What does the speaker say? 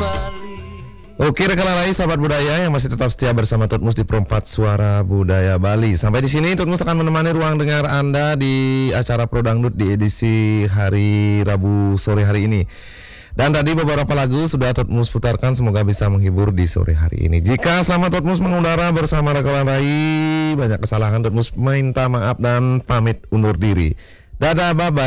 Oke rekan Rai, sahabat budaya yang masih tetap setia bersama Tutmus di Perempat Suara Budaya Bali. Sampai di sini Tutmus akan menemani ruang dengar Anda di acara Pro Dangdut di edisi hari Rabu sore hari ini. Dan tadi beberapa lagu sudah Tutmus putarkan, semoga bisa menghibur di sore hari ini. Jika selama Tutmus mengudara bersama rekan Rai banyak kesalahan, Tutmus minta maaf dan pamit undur diri. Dadah, bye-bye.